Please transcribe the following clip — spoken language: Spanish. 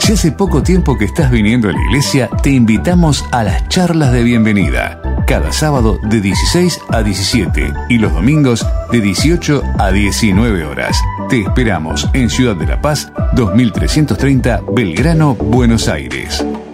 Si hace poco tiempo que estás viniendo a la iglesia, te invitamos a las charlas de bienvenida. Cada sábado de 16 a 17 y los domingos de 18 a 19 horas. Te esperamos en Ciudad de la Paz, 2330, Belgrano, Buenos Aires.